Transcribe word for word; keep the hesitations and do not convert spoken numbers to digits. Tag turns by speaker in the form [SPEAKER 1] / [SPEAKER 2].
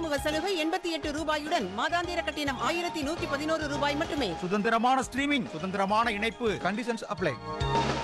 [SPEAKER 1] அறிமுக சலுகை எண்பத்தி எட்டு ரூபாயுடன் மாதாந்திர கட்டணம் ஆயிரத்தி நூத்தி பதினோரு ரூபாய் மட்டுமே.
[SPEAKER 2] சுதந்திரமான ஸ்ட்ரீமிங், சுதந்திரமான இணைப்பு, கண்டிஷன்ஸ் அப்ளை.